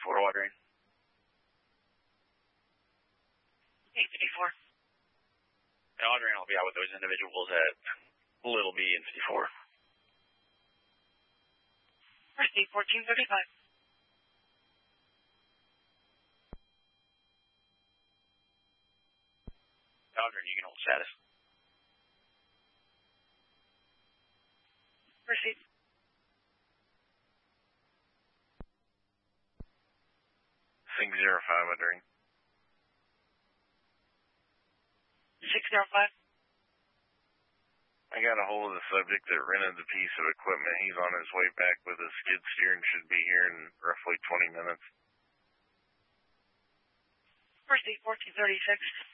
854 ordering. 854. Ordering, I'll be out with those individuals at Little B and 54. Proceed 1435. Ordering, you can hold status. Proceed. Sync 05 ordering. 605. I got a hold of the subject that rented the piece of equipment. He's on his way back with a skid steer and should be here in roughly 20 minutes. Proceed 1436.